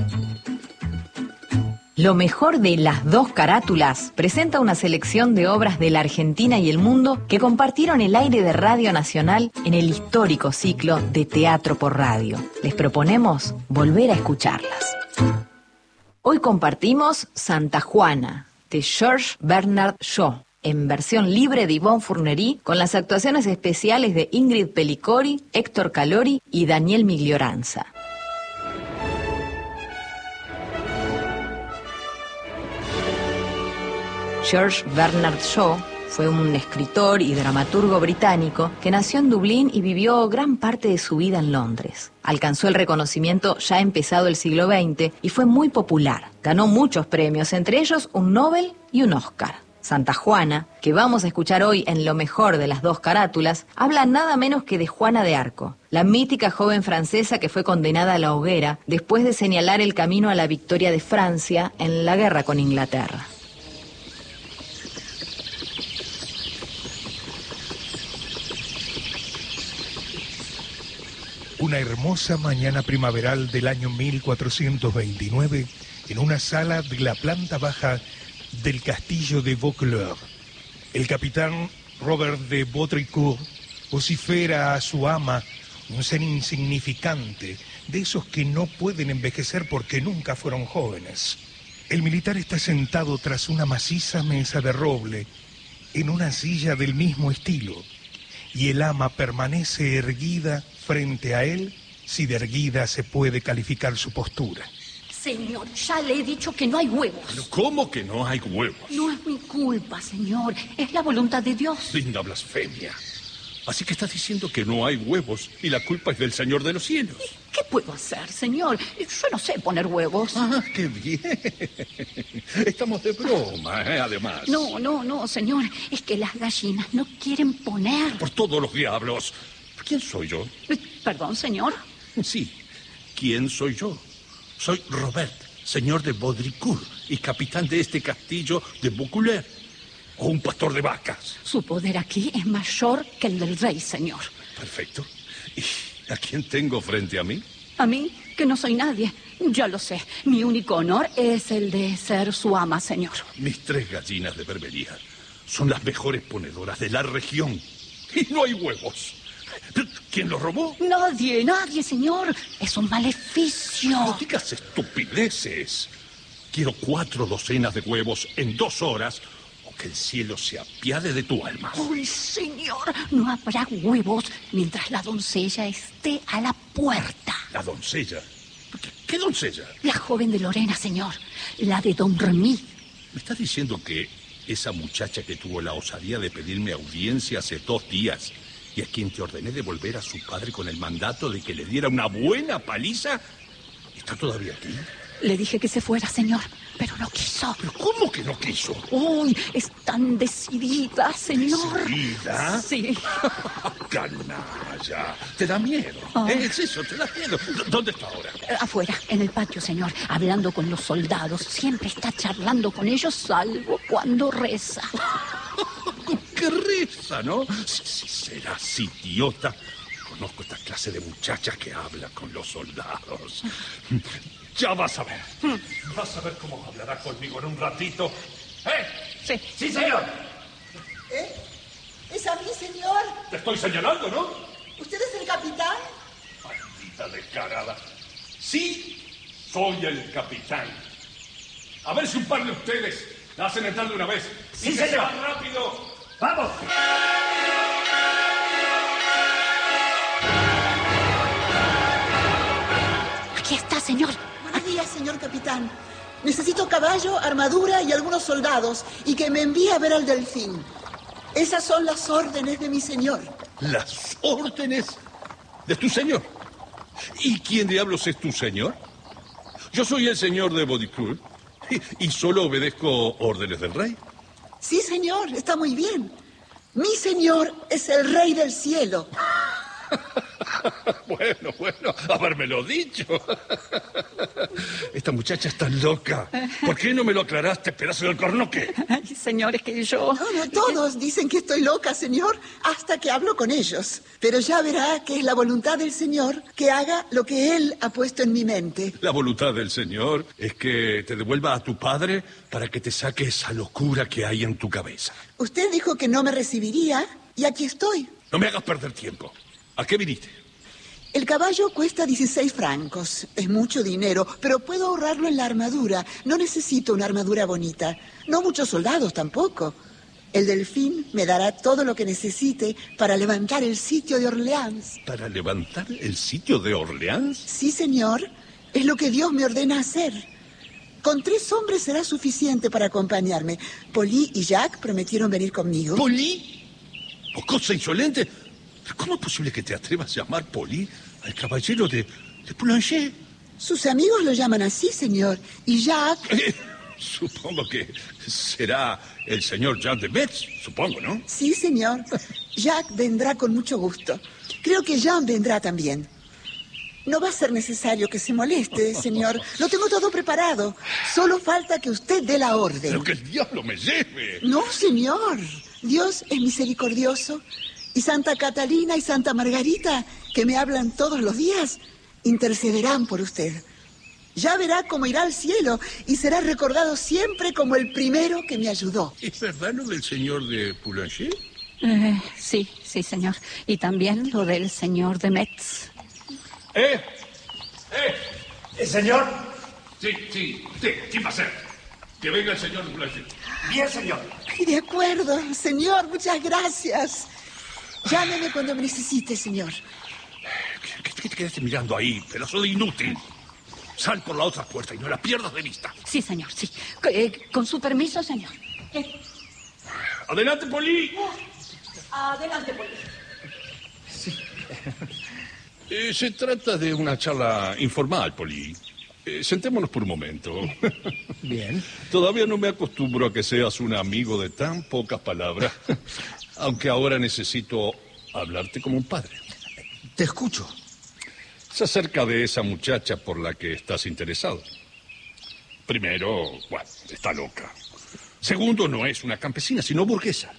Lo mejor de Las Dos Carátulas presenta una selección de obras de la Argentina y el mundo que compartieron el aire de Radio Nacional en el histórico ciclo de Teatro por Radio. Les proponemos volver a escucharlas. Hoy compartimos Santa Juana, de Georges Bernard Shaw, en versión libre de Yvonne Fournery, con las actuaciones especiales de Ingrid Pellicori, Héctor Calori y Daniel Miglioranza. Georges Bernard Shaw fue un escritor y dramaturgo británico que nació en Dublín y vivió gran parte de su vida en Londres. Alcanzó el reconocimiento ya empezado el siglo XX y fue muy popular. Ganó muchos premios, entre ellos un Nobel y un Oscar. Santa Juana, que vamos a escuchar hoy en Lo Mejor de Las Dos Carátulas, habla nada menos que de Juana de Arco, la mítica joven francesa que fue condenada a la hoguera después de señalar el camino a la victoria de Francia en la guerra con Inglaterra. Una hermosa mañana primaveral del año 1429, en una sala de la planta baja del castillo de Vaucouleurs, el capitán Robert de Baudricourt vocifera a su ama, un ser insignificante, de esos que no pueden envejecer porque nunca fueron jóvenes. El militar está sentado tras una maciza mesa de roble, en una silla del mismo estilo, y el ama permanece erguida frente a él, si de erguida se puede calificar su postura. Señor, ya le he dicho que no hay huevos. ¿Pero cómo que no hay huevos? No es mi culpa, señor. Es la voluntad de Dios. Linda blasfemia. Así que estás diciendo que no hay huevos y la culpa es del Señor de los cielos. ¿Qué puedo hacer, señor? Yo no sé poner huevos. Ah, qué bien. Estamos de broma, además. No, señor. Es que las gallinas no quieren poner. Por todos los diablos. ¿Quién soy yo? Perdón, señor. Sí, ¿quién soy yo? Soy Robert, señor de Baudricourt y capitán de este castillo de Vaucouleurs. O un pastor de vacas. Su poder aquí es mayor que el del rey, señor. Perfecto. ¿Y a quién tengo frente a mí? A mí, que no soy nadie. Ya lo sé. Mi único honor es el de ser su ama, señor. Mis 3 gallinas de berbería son las mejores ponedoras de la región. Y no hay huevos. ¿Quién los robó? Nadie, señor. Es un maleficio. No digas estupideces. Quiero 4 docenas de huevos en 2 horas o que el cielo se apiade de tu alma. ¡Uy, señor! No habrá huevos mientras la doncella esté a la puerta. ¿La doncella? ¿Qué doncella? La joven de Lorena, señor. La de Don Remy. ¿Me estás diciendo que esa muchacha que tuvo la osadía de pedirme audiencia hace 2 días y a quien te ordené devolver a su padre con el mandato de que le diera una buena paliza, está todavía aquí? Le dije que se fuera, señor, pero no quiso. ¿Pero cómo que no quiso? ¡Uy! Es tan decidida, señor. ¿Decidida? Sí. Canalla. ¿Te da miedo? Es eso, te da miedo. ¿Dónde está ahora? Afuera, en el patio, señor, hablando con los soldados. Siempre está charlando con ellos, salvo cuando reza. ¡Qué risa!, ¿no? Si serás idiota. Conozco esta clase de muchachas que habla con los soldados. Ya vas a ver. Vas a ver cómo hablará conmigo en un ratito. Sí. Sí, señor. ¿Es a mí, señor? Te estoy señalando, ¿no? ¿Usted es el capitán? Maldita descarada. Sí, soy el capitán. A ver si un par de ustedes la hacen entrar de una vez. Sí, y que señor. sea rápido. ¡Vamos! Aquí está, señor. Buenos días, señor capitán. Necesito caballo, armadura y algunos soldados, y que me envíe a ver al delfín. Esas son las órdenes de mi señor. ¿Las órdenes de tu señor? ¿Y quién diablos es tu señor? Yo soy el señor de Baudricourt y solo obedezco órdenes del rey. Sí, señor, está muy bien. Mi señor es el rey del cielo. Bueno, habérmelo dicho. Esta muchacha está loca. ¿Por qué no me lo aclaraste, pedazo del cornoque? Ay, señor, es que yo... No, todos dicen que estoy loca, señor, hasta que hablo con ellos. Pero ya verá que es la voluntad del Señor que haga lo que Él ha puesto en mi mente. La voluntad del Señor es que te devuelva a tu padre para que te saque esa locura que hay en tu cabeza. Usted dijo que no me recibiría y aquí estoy. No me hagas perder tiempo. ¿A qué viniste? El caballo cuesta 16 francos. Es mucho dinero, pero puedo ahorrarlo en la armadura. No necesito una armadura bonita. No muchos soldados tampoco. El delfín me dará todo lo que necesite para levantar el sitio de Orleans. ¿Para levantar el sitio de Orleans? Sí, señor. Es lo que Dios me ordena hacer. Con 3 hombres será suficiente para acompañarme. Polly y Jacques prometieron venir conmigo. ¿Polly? ¿O cosa insolente? ¿Cómo es posible que te atrevas a llamar Polly al caballero de Boulanger? Sus amigos lo llaman así, señor. Y Jacques... Supongo que será el señor Jean de Metz, supongo, ¿no? Sí, señor. Jacques vendrá con mucho gusto. Creo que Jean vendrá también. No va a ser necesario que se moleste, señor. Lo tengo todo preparado. Solo falta que usted dé la orden. Pero que el diablo me lleve. No, señor. Dios es misericordioso. Y Santa Catalina y Santa Margarita, que me hablan todos los días, intercederán por usted. Ya verá cómo irá al cielo y será recordado siempre como el primero que me ayudó. ¿Es verdad lo del señor de Boulanger? Sí, señor. Y también lo del señor de Metz. ¿El señor? Sí. ¿Quién va a ser? Que venga el señor de Boulanger. Bien, señor. Ay, de acuerdo, señor, muchas gracias. Llámeme cuando me necesite, señor. ¿Qué te quedaste mirando ahí, pedazo de inútil? Sal por la otra puerta y no la pierdas de vista. Sí, señor, sí. Con su permiso, señor. ¡Adelante, Polly! Adelante, Polly. Se trata de una charla informal, Polly. Sentémonos por un momento. Bien. Todavía no me acostumbro a que seas un amigo de tan pocas palabras, aunque ahora necesito hablarte como un padre. Te escucho. Es acerca de esa muchacha por la que estás interesado. Primero, bueno, está loca. Segundo, no es una campesina, sino burguesa.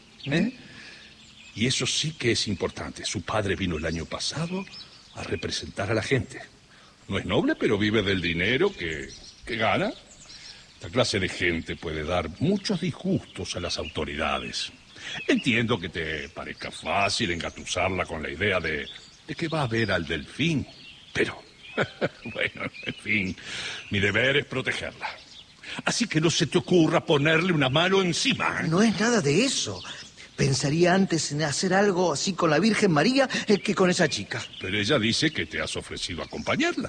Y eso sí que es importante. Su padre vino el año pasado a representar a la gente. No es noble, pero vive del dinero que gana. Esta clase de gente puede dar muchos disgustos a las autoridades. Entiendo que te parezca fácil engatusarla con la idea de que va a ver al delfín. Pero, bueno, en fin, mi deber es protegerla. Así que no se te ocurra ponerle una mano encima. No es nada de eso. Pensaría antes en hacer algo así con la Virgen María que con esa chica. Pero ella dice que te has ofrecido acompañarla.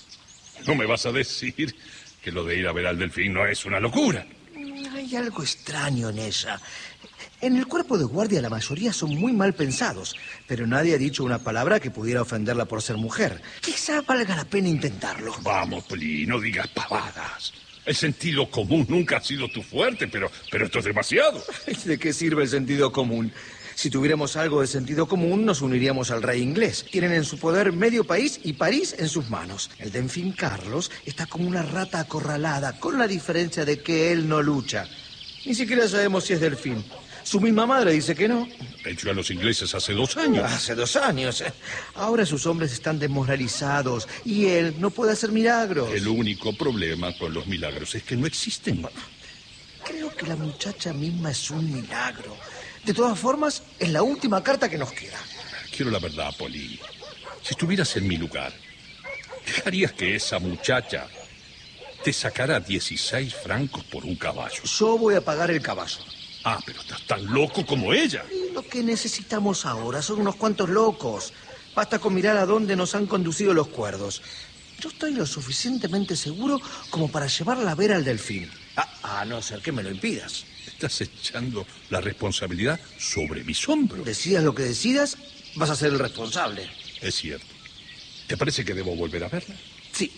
No me vas a decir que lo de ir a ver al delfín no es una locura. Hay algo extraño en ella. En el cuerpo de guardia la mayoría son muy mal pensados, pero nadie ha dicho una palabra que pudiera ofenderla por ser mujer. Quizá valga la pena intentarlo. Vamos, Poli, no digas pavadas. El sentido común nunca ha sido tu fuerte, pero esto es demasiado. ¿De qué sirve el sentido común? Si tuviéramos algo de sentido común, nos uniríamos al rey inglés. Tienen en su poder medio país y París en sus manos. El delfín Carlos está como una rata acorralada, con la diferencia de que él no lucha. Ni siquiera sabemos si es delfín. Su misma madre dice que no. Venció a los ingleses hace 2 años. Hace 2 años. Ahora sus hombres están desmoralizados y él no puede hacer milagros. El único problema con los milagros es que no existen. Creo que la muchacha misma es un milagro. De todas formas, es la última carta que nos queda. Quiero la verdad, Polly. Si estuvieras en mi lugar, ¿dejarías que esa muchacha te sacara 16 francos por un caballo? Yo voy a pagar el caballo. Ah, pero estás tan loco como ella. Y lo que necesitamos ahora son unos cuantos locos. Basta con mirar a dónde nos han conducido los cuerdos. Yo estoy lo suficientemente seguro como para llevarla a ver al delfín. A no ser que me lo impidas. Estás echando la responsabilidad sobre mis hombros. Decidas lo que decidas, vas a ser el responsable. Es cierto. ¿Te parece que debo volver a verla? Sí.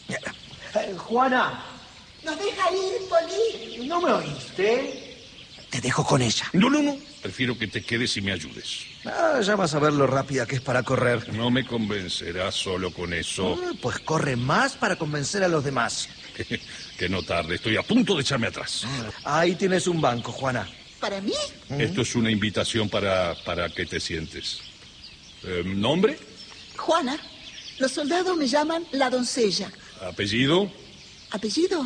Juana. ¿Nos deja ir, Polly? ¿No me oíste? Te te dejo con ella. No. Prefiero que te quedes y me ayudes. Ya vas a ver lo rápida que es para correr. No me convencerás solo con eso. Pues corre más para convencer a los demás. Que no tarde, estoy a punto de echarme atrás. Ahí tienes un banco, Juana. ¿Para mí? Esto es una invitación para que te sientes. ¿Nombre? Juana. Los soldados me llaman la doncella. ¿Apellido? ¿Apellido?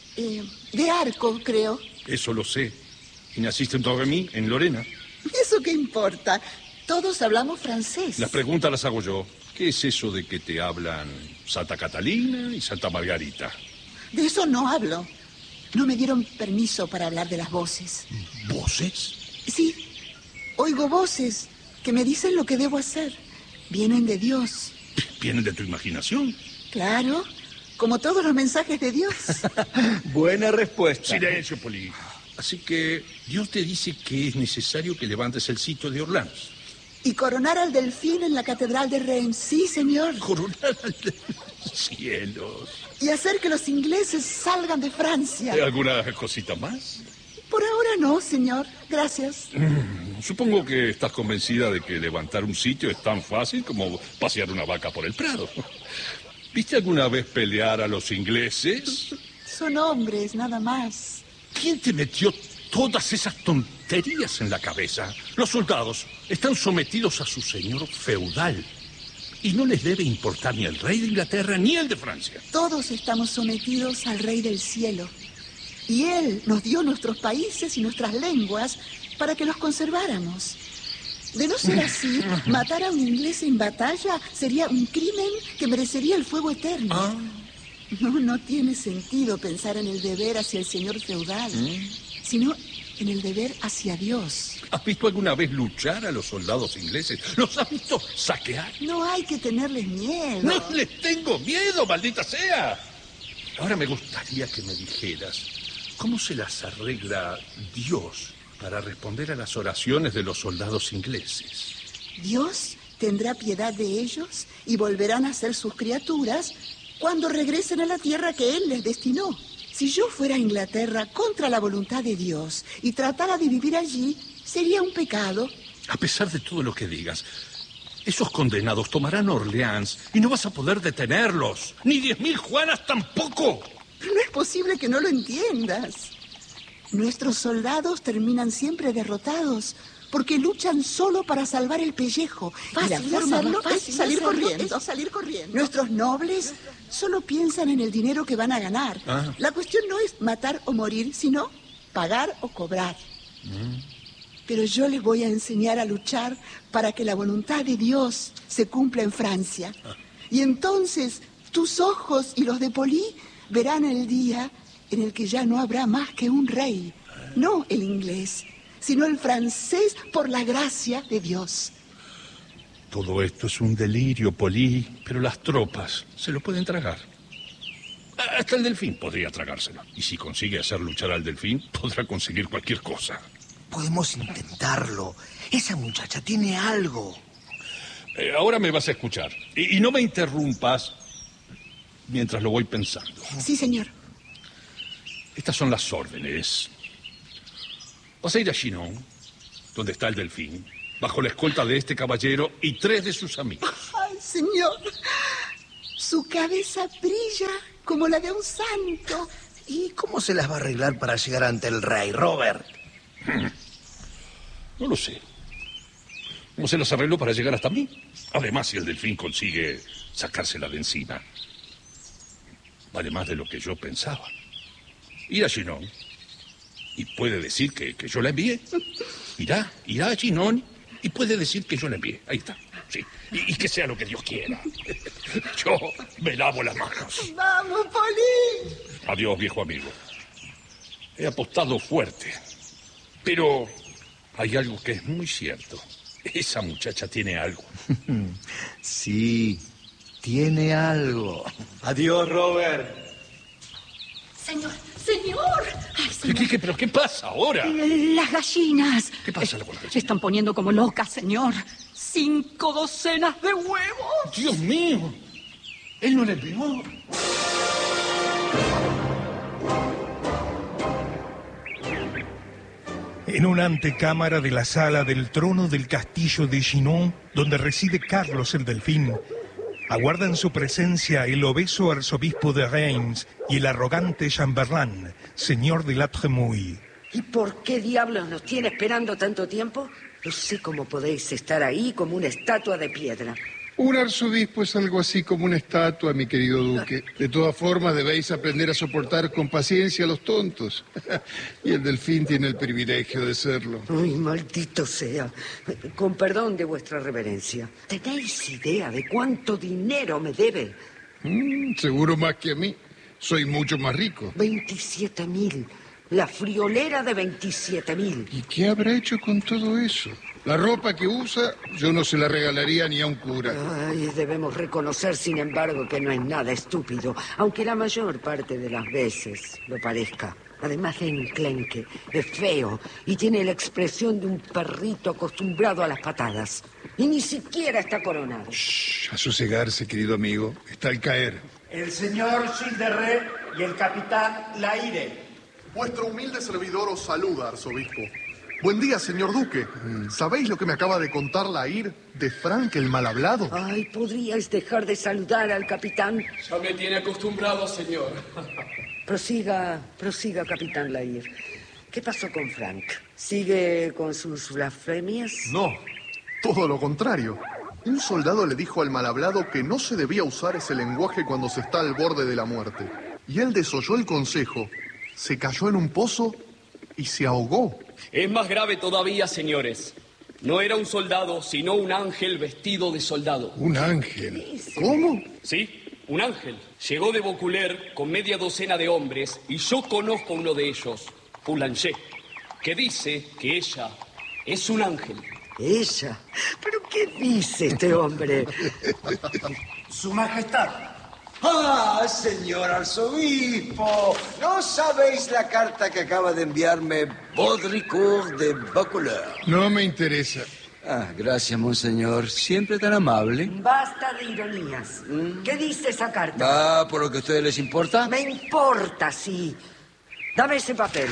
De Arco, creo. Eso lo sé. ¿Y naciste en Torremí, en Lorena? ¿Eso qué importa? Todos hablamos francés. Las preguntas las hago yo. ¿Qué es eso de que te hablan Santa Catalina y Santa Margarita? De eso no hablo. No me dieron permiso para hablar de las voces. ¿Voces? Sí, oigo voces que me dicen lo que debo hacer. Vienen de Dios. ¿Vienen de tu imaginación? Claro, como todos los mensajes de Dios. Buena respuesta. Silencio, Poli. Así que Dios te dice que es necesario que levantes el sitio de Orleans. Y coronar al delfín en la catedral de Reims. Sí, señor. Coronar al cielos. Y hacer que los ingleses salgan de Francia. ¿Alguna cosita más? Por ahora no, señor. Gracias. Supongo que estás convencida de que levantar un sitio es tan fácil como pasear una vaca por el prado. ¿Viste alguna vez pelear a los ingleses? Son hombres, nada más. ¿Quién te metió todas esas tonterías en la cabeza? Los soldados están sometidos a su señor feudal. Y no les debe importar ni el rey de Inglaterra ni el de Francia. Todos estamos sometidos al Rey del Cielo. Y Él nos dio nuestros países y nuestras lenguas para que los conserváramos. De no ser así, matar a un inglés en batalla sería un crimen que merecería el fuego eterno. No tiene sentido pensar en el deber hacia el señor feudal, sino en el deber hacia Dios. ¿Has visto alguna vez luchar a los soldados ingleses? ¿Los has visto saquear? No hay que tenerles miedo. ¡No les tengo miedo, maldita sea! Ahora me gustaría que me dijeras cómo se las arregla Dios para responder a las oraciones de los soldados ingleses. Dios tendrá piedad de ellos y volverán a ser sus criaturas cuando regresen a la tierra que Él les destinó. Si yo fuera a Inglaterra contra la voluntad de Dios y tratara de vivir allí, sería un pecado. A pesar de todo lo que digas, esos condenados tomarán Orleans y no vas a poder detenerlos. Ni 10.000 Juanas tampoco. No es posible que no lo entiendas. Nuestros soldados terminan siempre derrotados porque luchan solo para salvar el pellejo. Y la forma más fácil es salir corriendo. Nuestros nobles solo piensan en el dinero que van a ganar. La cuestión no es matar o morir, sino pagar o cobrar. Pero yo les voy a enseñar a luchar para que la voluntad de Dios se cumpla en Francia. Y entonces tus ojos y los de Poli verán el día en el que ya no habrá más que un rey. No el inglés, sino el francés por la gracia de Dios. Todo esto es un delirio, Poli, pero las tropas se lo pueden tragar. Hasta el delfín podría tragárselo. Y si consigue hacer luchar al delfín, podrá conseguir cualquier cosa. Podemos intentarlo. Esa muchacha tiene algo. Ahora me vas a escuchar. Y no me interrumpas mientras lo voy pensando. Sí, señor. Estas son las órdenes. Vas a ir a Chinon, donde está el delfín, bajo la escolta de este caballero y 3 de sus amigos. ¡Ay, señor! Su cabeza brilla como la de un santo. ¿Y cómo se las va a arreglar para llegar ante el rey, Robert? No lo sé. ¿Cómo se las arregló para llegar hasta mí? Además, si el delfín consigue sacársela de encima, vale más de lo que yo pensaba. Ir a Chinon y puede decir que yo la envié. Irá a Chinon y puede decir que yo la envié. Ahí está, sí. Y que sea lo que Dios quiera. Yo me lavo las manos. ¡Vamos, Poli! Adiós, viejo amigo. He apostado fuerte, pero hay algo que es muy cierto. Esa muchacha tiene algo. Sí, tiene algo. Adiós, Robert. Señor. Ay, señor. ¿Pero qué pasa ahora? Las gallinas. ¿Qué pasa con las gallinas? Se están poniendo como locas, señor. 5 docenas de huevos. ¡Dios mío! Él no le pegó. En una antecámara de la sala del trono del castillo de Chinon, donde reside Carlos el Delfín, aguardan su presencia el obeso arzobispo de Reims y el arrogante Chamberlain, señor de la Tremouille. ¿Y por qué diablos nos tiene esperando tanto tiempo? No sé cómo podéis estar ahí como una estatua de piedra. Un arzobispo es algo así como una estatua, mi querido duque. De todas formas, debéis aprender a soportar con paciencia a los tontos. Y el Delfín tiene el privilegio de serlo. Ay, maldito sea. Con perdón de vuestra reverencia. ¿Tenéis idea de cuánto dinero me debe? Seguro más que a mí. Soy mucho más rico. 27.000. La friolera de 27.000. ¿Y qué habrá hecho con todo eso? La ropa que usa, yo no se la regalaría ni a un cura. Ay, debemos reconocer, sin embargo, que no es nada estúpido, aunque la mayor parte de las veces lo parezca. Además de enclenque, es feo y tiene la expresión de un perrito acostumbrado a las patadas. Y ni siquiera está coronado. Shh, a sosegarse, querido amigo. Está al caer. El señor Gilles y el capitán Laire. Vuestro humilde servidor os saluda, arzobispo. Buen día, señor duque. ¿Sabéis lo que me acaba de contar Laire de Frank el mal hablado? Ay, ¿podríais dejar de saludar al capitán? Ya me tiene acostumbrado, señor. Prosiga, capitán Laire. ¿Qué pasó con Frank? ¿Sigue con sus blasfemias? No, todo lo contrario. Un soldado le dijo al mal hablado que no se debía usar ese lenguaje cuando se está al borde de la muerte. Y él desoyó el consejo, se cayó en un pozo y se ahogó. Es más grave todavía, señores. No era un soldado, sino un ángel vestido de soldado. ¿Un ángel? ¿Cómo? Sí, un ángel. Llegó de Vaucouleurs con media docena de hombres y yo conozco a uno de ellos, Boulanger, que dice que ella es un ángel. ¿Ella? ¿Pero qué dice este hombre? Su majestad. ¡Ah, señor arzobispo! ¿No sabéis la carta que acaba de enviarme Baudricourt de Vaucouleurs? No me interesa. Ah, gracias, monseñor. Siempre tan amable. Basta de ironías. ¿Qué dice esa carta? Ah, ¿por lo que a ustedes les importa? Me importa, sí. Dame ese papel.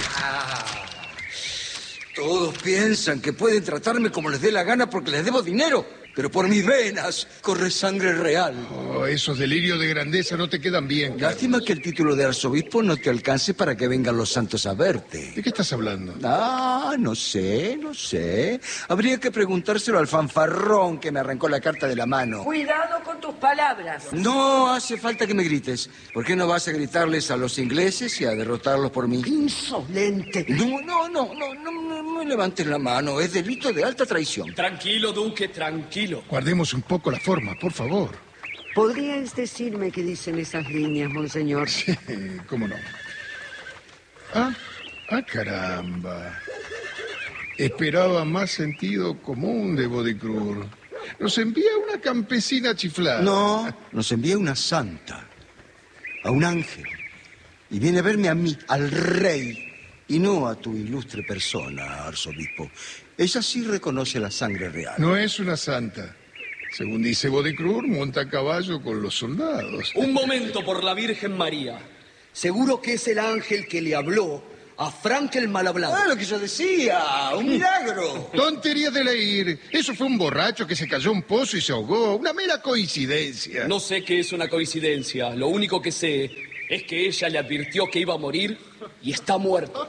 Todos piensan que pueden tratarme como les dé la gana porque les debo dinero. Pero por mis venas corre sangre real. Oh, esos delirios de grandeza no te quedan bien. Lástima que el título de arzobispo no te alcance para que vengan los santos a verte. ¿De qué estás hablando? Ah, no sé. Habría que preguntárselo al fanfarrón que me arrancó la carta de la mano. Cuidado con tus palabras. No hace falta que me grites. ¿Por qué no vas a gritarles a los ingleses y a derrotarlos por mí? Insolente. No levantes la mano. Es delito de alta traición. Tranquilo, duque, tranquilo. Guardemos un poco la forma, por favor. ¿Podríais decirme qué dicen esas líneas, monseñor? Sí, cómo no. Caramba. Esperaba más sentido común de Baudricourt. Nos envía una campesina chiflada. No, nos envía una santa. A un ángel. Y viene a verme a mí, al rey. Y no a tu ilustre persona, arzobispo. Ella sí reconoce la sangre real. No es una santa. Según dice Baudricourt, monta a caballo con los soldados. Un momento, por la Virgen María. Seguro que es el ángel que le habló a Frank el mal hablado. Ah, lo que yo decía, un milagro. Tontería de leer. Eso fue un borracho que se cayó a un pozo y se ahogó. Una mera coincidencia. No sé qué es una coincidencia. Lo único que sé es que ella le advirtió que iba a morir y está muerto.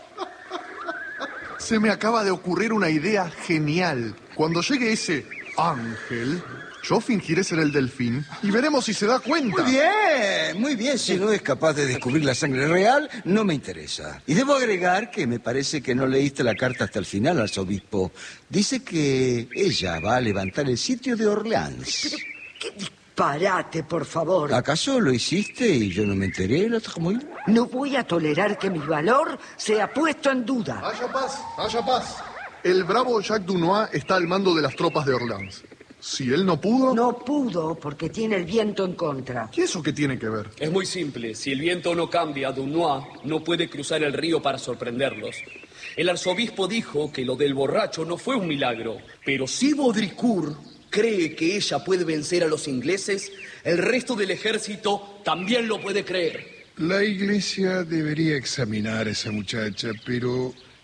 Se me acaba de ocurrir una idea genial. Cuando llegue ese ángel, yo fingiré ser el delfín y veremos si se da cuenta. Muy bien. Si no es capaz de descubrir la sangre real, no me interesa. Y debo agregar que me parece que no leíste la carta hasta el final, arzobispo. Dice que ella va a levantar el sitio de Orleans. ¿Qué disparate, por favor? ¿Acaso lo hiciste y yo no me enteré, la Tremouille? No voy a tolerar que mi valor sea puesto en duda. Haya paz. El bravo Jacques Dunois está al mando de las tropas de Orleans. Si él no pudo... No pudo porque tiene el viento en contra. ¿Y eso qué tiene que ver? Es muy simple. Si el viento no cambia, Dunois no puede cruzar el río para sorprenderlos. El arzobispo dijo que lo del borracho no fue un milagro. Pero si Baudricourt cree que ella puede vencer a los ingleses, el resto del ejército también lo puede creer. La iglesia debería examinar a esa muchacha, pero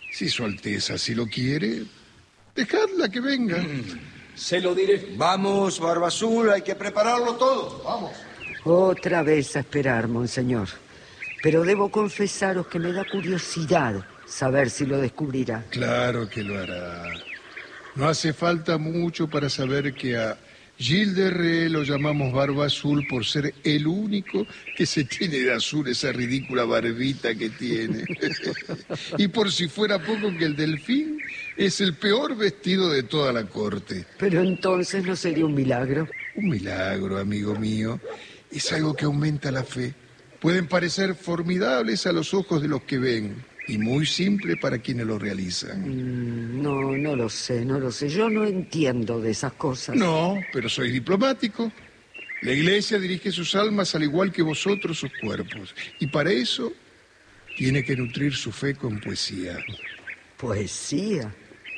Si Su Alteza así lo quiere, dejadla que venga. Se lo diré. Vamos, Barba Azul, hay que prepararlo todo. Vamos. Otra vez a esperar, monseñor. Pero debo confesaros que me da curiosidad saber si lo descubrirá. Claro que lo hará. No hace falta mucho para saber que a Gilles de Rais lo llamamos Barba Azul por ser el único que se tiene de azul esa ridícula barbita que tiene. Y por si fuera poco que el delfín es el peor vestido de toda la corte. Pero entonces no sería un milagro. Un milagro, amigo mío, es algo que aumenta la fe. Pueden parecer formidables a los ojos de los que ven y muy simple para quienes lo realizan. No lo sé. Yo no entiendo de esas cosas. No, pero soy diplomático. La Iglesia dirige sus almas al igual que vosotros sus cuerpos. Y para eso tiene que nutrir su fe con poesía. ¿Poesía?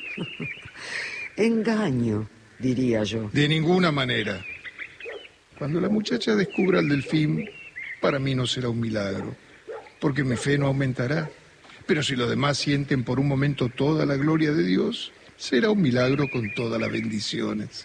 Engaño, diría yo. De ninguna manera. Cuando la muchacha descubra al delfín, para mí no será un milagro, porque mi fe no aumentará. Pero si los demás sienten por un momento toda la gloria de Dios, será un milagro con todas las bendiciones.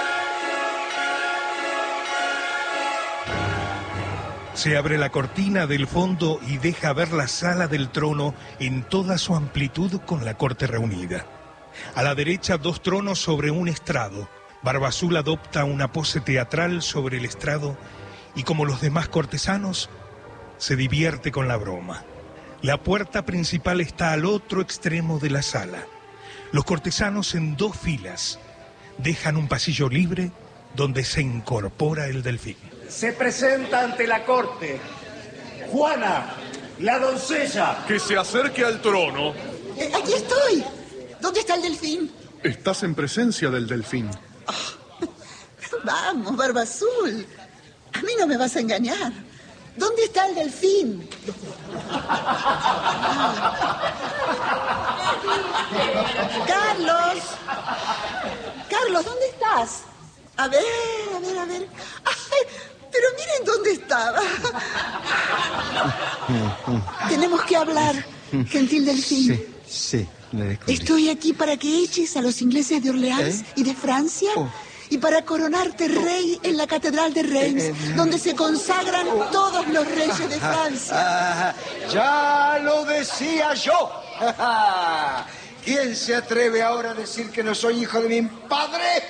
Se abre la cortina del fondo y deja ver la sala del trono en toda su amplitud con la corte reunida. A la derecha, 2 tronos sobre un estrado. Barba Azul adopta una pose teatral sobre el estrado y, como los demás cortesanos, se divierte con la broma. La puerta principal está al otro extremo de la sala. Los cortesanos en 2 filas dejan un pasillo libre donde se incorpora el delfín. Se presenta ante la corte Juana, la doncella. Que se acerque al trono. Aquí estoy. ¿Dónde está el delfín? Estás en presencia del delfín. Vamos, Barba Azul. A mí no me vas a engañar. ¿Dónde está el delfín? Carlos. Carlos, ¿dónde estás? A ver. Ay, pero miren dónde estaba. Tenemos que hablar, gentil delfín. Sí, me descubrí. Estoy aquí para que eches a los ingleses de Orleans y de Francia y para coronarte rey en la Catedral de Reims, donde se consagran todos los reyes de Francia. Ya lo decía yo. ¿Quién se atreve ahora a decir que no soy hijo de mi padre?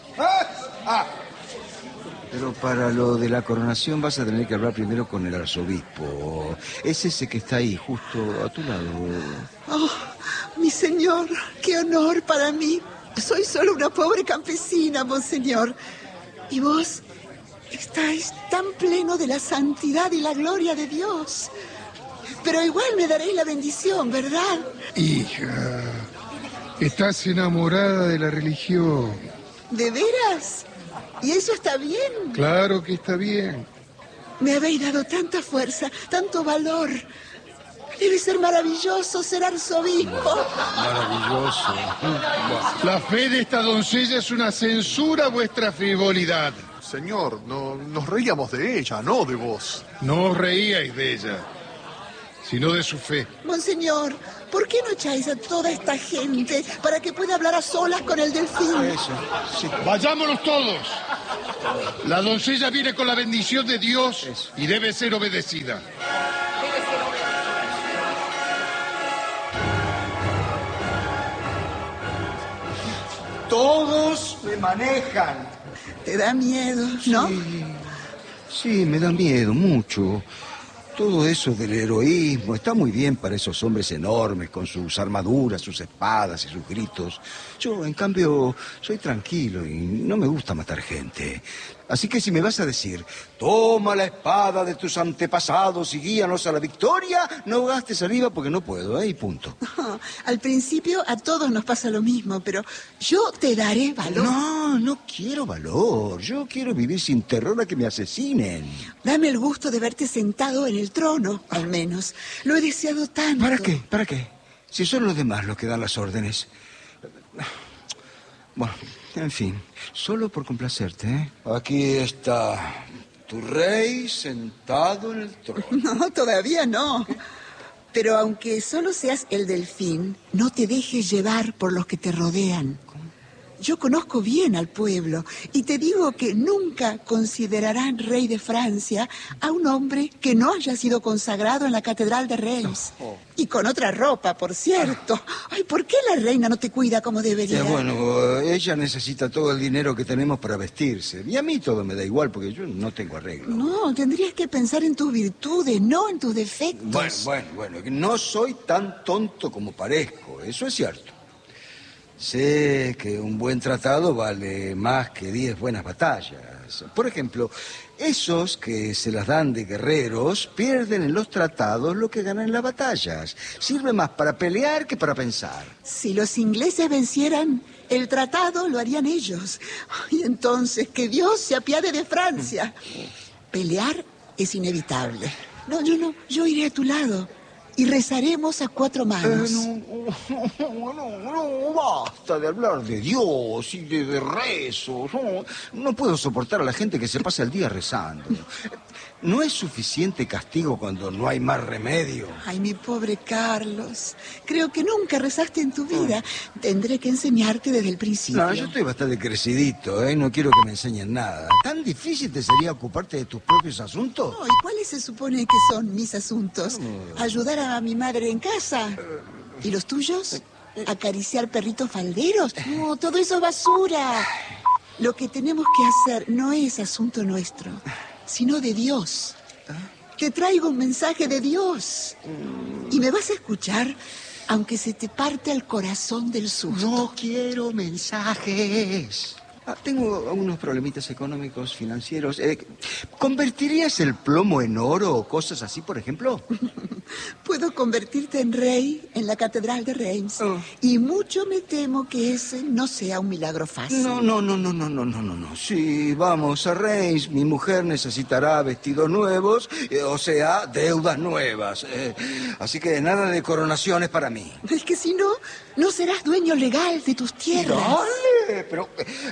Pero para lo de la coronación vas a tener que hablar primero con el arzobispo. Es ese que está ahí, justo a tu lado. Oh, mi señor, qué honor para mí. Soy solo una pobre campesina, monseñor. Y vos estáis tan pleno de la santidad y la gloria de Dios. Pero igual me daréis la bendición, ¿verdad? Hija, estás enamorada de la religión. ¿De veras? ¿Y eso está bien? Claro que está bien. Me habéis dado tanta fuerza, tanto valor. Debe ser maravilloso ser arzobispo. Maravilloso. La fe de esta doncella es una censura a vuestra frivolidad. Señor, nos reíamos de ella, no de vos. No os reíais de ella, sino de su fe. Monseñor, ¿por qué no echáis a toda esta gente para que pueda hablar a solas con el delfín? Eso, sí. Vayámonos todos. La doncella viene con la bendición de Dios y debe ser obedecida. Todos me manejan. Te da miedo, ¿no? Sí, me da miedo, mucho. Todo eso del heroísmo está muy bien para esos hombres enormes con sus armaduras, sus espadas y sus gritos. Yo, en cambio, soy tranquilo y no me gusta matar gente. Así que si me vas a decir, toma la espada de tus antepasados y guíanos a la victoria, no gastes saliva porque no puedo, y punto. Al principio a todos nos pasa lo mismo, pero yo te daré valor. No quiero valor. Yo quiero vivir sin terror a que me asesinen. Dame el gusto de verte sentado en el trono, al menos. Lo he deseado tanto. ¿Para qué? Si son los demás los que dan las órdenes. Bueno, en fin, solo por complacerte, ¿eh? Aquí está tu rey sentado en el trono. No, todavía no. Pero aunque solo seas el delfín, no te dejes llevar por los que te rodean. Yo conozco bien al pueblo y te digo que nunca considerarán rey de Francia a un hombre que no haya sido consagrado en la Catedral de Reims. Y con otra ropa, por cierto. Ay, ¿por qué la reina no te cuida como debería? Bueno, ella necesita todo el dinero que tenemos para vestirse. Y a mí todo me da igual porque yo no tengo arreglo. No, tendrías que pensar en tus virtudes, no en tus defectos. Bueno, no soy tan tonto como parezco, eso es cierto. Sé que un buen tratado vale más que 10 buenas batallas. Por ejemplo, esos que se las dan de guerreros pierden en los tratados lo que ganan en las batallas. Sirve más para pelear que para pensar. Si los ingleses vencieran, el tratado lo harían ellos. Y entonces, que Dios se apiade de Francia. Pelear es inevitable. No, yo iré a tu lado. Y rezaremos a 4 manos. No, basta de hablar de Dios y de rezos. No puedo soportar a la gente que se pasa el día rezando. ¿No es suficiente castigo cuando no hay más remedio? Ay, mi pobre Carlos. Creo que nunca rezaste en tu vida. Tendré que enseñarte desde el principio. No, yo estoy bastante crecidito, ¿eh? No quiero que me enseñen nada. ¿Tan difícil te sería ocuparte de tus propios asuntos? No, ¿y cuáles se supone que son mis asuntos? ¿Ayudar a mi madre en casa? ¿Y los tuyos? ¿Acariciar perritos falderos? No, todo eso es basura. Lo que tenemos que hacer no es asunto nuestro, sino de Dios. Te traigo un mensaje de Dios. Y me vas a escuchar, aunque se te parte el corazón del susto. No quiero mensajes. Tengo unos problemitas económicos, financieros. ¿Convertirías el plomo en oro o cosas así, por ejemplo? Puedo convertirte en rey en la Catedral de Reims. Y mucho me temo que ese no sea un milagro fácil. No. Sí, vamos a Reims. Mi mujer necesitará vestidos nuevos, o sea, deudas nuevas. Así que nada de coronaciones para mí. Es que si no, no serás dueño legal de tus tierras. Dale, pero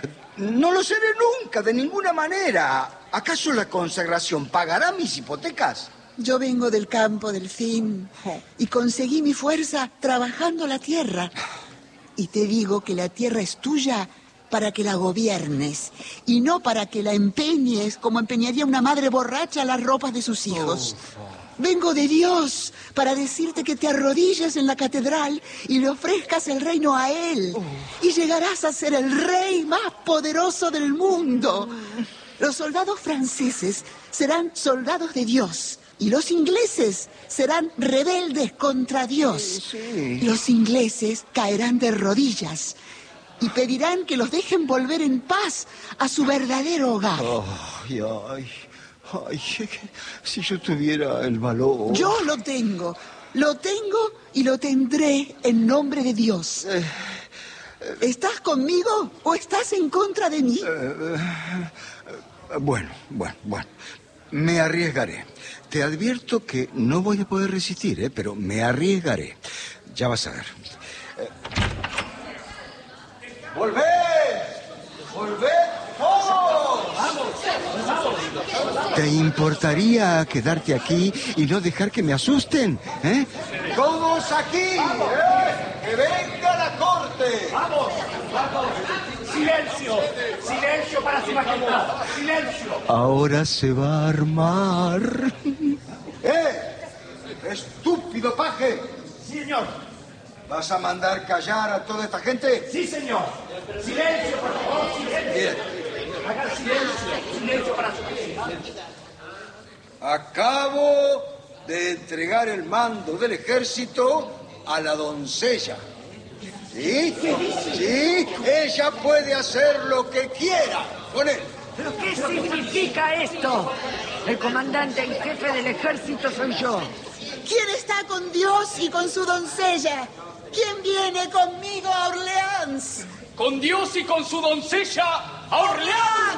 no lo seré nunca, de ninguna manera. ¿Acaso la consagración pagará mis hipotecas? Yo vengo del campo del fin y conseguí mi fuerza trabajando la tierra. Y te digo que la tierra es tuya para que la gobiernes y no para que la empeñes como empeñaría una madre borracha las ropas de sus hijos. Vengo de Dios para decirte que te arrodilles en la catedral y le ofrezcas el reino a Él. Y llegarás a ser el rey más poderoso del mundo. Los soldados franceses serán soldados de Dios y los ingleses serán rebeldes contra Dios. Sí. Los ingleses caerán de rodillas y pedirán que los dejen volver en paz a su verdadero hogar. Ay, si yo tuviera el valor. Yo lo tengo y lo tendré en nombre de Dios. ¿Estás conmigo o estás en contra de mí? Bueno. Me arriesgaré. Te advierto que no voy a poder resistir, pero me arriesgaré. Ya vas a ver. ¡Volved! ¡Todos! ¡Vamos! ¿Te importaría quedarte aquí y no dejar que me asusten? ¡Todos aquí! ¡Que venga la corte! ¡Vamos! ¡Silencio para su majestad! ¡Silencio! Ahora se va a armar. ¡Estúpido paje! Sí, señor. ¿Vas a mandar callar a toda esta gente? Sí, señor. Silencio, por favor, silencio. Bien. Hagan silencio para su majestad. Acabo de entregar el mando del ejército a la doncella. ¿Sí? Sí, ella puede hacer lo que quiera con él. ¿Pero qué significa esto? El comandante en jefe del ejército soy yo. ¿Quién está con Dios y con su doncella? ¿Quién viene conmigo a Orleans? Con Dios y con su doncella, a Orleans.